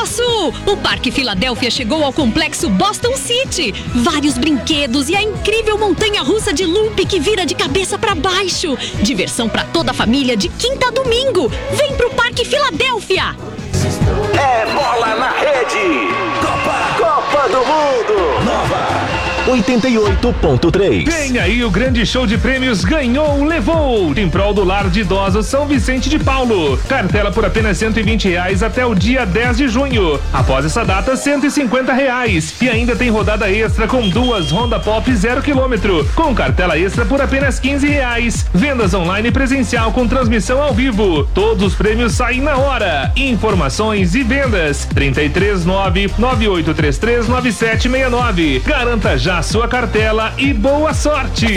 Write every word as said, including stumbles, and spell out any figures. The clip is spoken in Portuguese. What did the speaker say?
nosso! O Parque Filadélfia chegou ao complexo Boston City. Vários brinquedos e a incrível montanha-russa de loop que vira de cabeça pra baixo. Diversão pra toda a família de quinta a domingo. Vem pro Parque Filadélfia! É bola na rede! Copa! Copa do Mundo! Nova! oitenta e oito ponto três. Vem aí o grande show de prêmios Ganhou, Levou, em prol do Lar de Idosos São Vicente de Paulo. Cartela por apenas cento e vinte reais até o dia dez de junho. Após essa data, cento e cinquenta reais. E ainda tem rodada extra com duas Honda Pop zero quilômetro, com cartela extra por apenas quinze reais. Vendas online presencial com transmissão ao vivo. Todos os prêmios saem na hora. Informações e vendas trinta e três nove nove oito três três nove sete seis nove. Garanta já a sua cartela e boa sorte!